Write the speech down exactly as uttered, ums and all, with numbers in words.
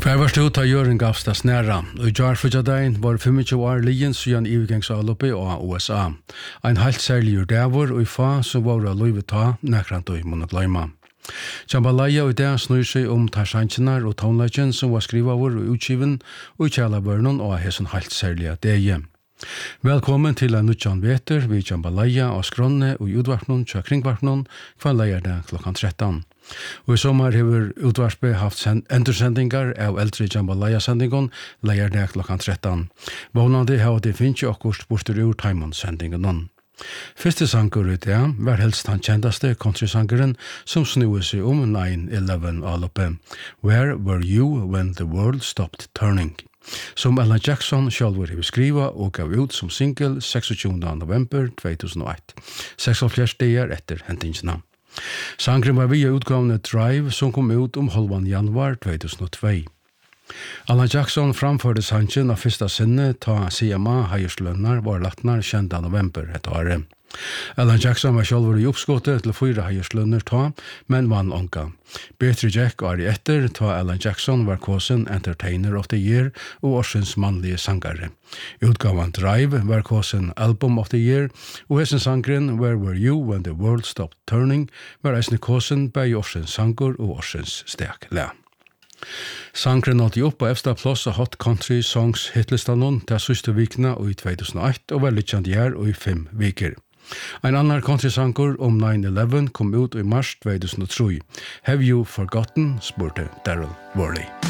Hver var stod ta Jørgen Gavstad snæra, og i jar fyrtjadagen var tjuefem år lijen siden ivgangsaloppet av U S A. Ein helt særlig urdævor og i fa som var av løyve ta nekrant og monoglaima. Jambalaya og det snur seg om tarsantinar og tonleggen som var skriva vår og utgiven og i kjælabørnen og hesson helt særlig dege. Velkommen til en nødjan veter ved Jambalaya og skronne og i utvarpnån tja kringvarpnån kvann leier det klokkan tretton. Og i sommer hever utvarspe haft endursendingar av eldre Jambalaya-sendingon leier det klokkan tretton. Vånande har det finnes akkurst borter ur Taimond-sendingon. Første sanger ut det var helst han kjendaste countrysangeren som snue seg om nine eleven alloppet. Where were you when the world stopped turning? Som Alan Jackson sjálfur hefur skriva og gav ut som single tjueseks november tvö þúsund og eitt, seksogfjøruti dagar etter hendingsna. Sangren var via utgavne Drive som kom ut om halvan januar tvö þúsund og tvö. Alan Jackson framførte sangen av fyrsta sinne ta C M A heierslønnar var latnar tjuende november et året. Alan Jackson var sjálfur i oppskottet til fyra heierslønner ta, men vann onka. Betre Jack var i etter ta Alan Jackson var kåsen Entertainer of the Year og årsens mannlige sangare. Utgavan Drive var kåsen Album of the Year, og hessen sangren Where Were You When the World Stopped Turning var eisne kåsen bei årsens sanger og årsens stek le. Sangren nådde opp på efsta plass av Hot Country Songs hitlistanon til syste vikna og i tvö þúsund og eitt og var lykkjandi her og i fem viker. Ein annan countrysanger om nine eleven kom ut i mars tvö þúsund og tre. Have You Forgotten? Spurte Daryl Worley.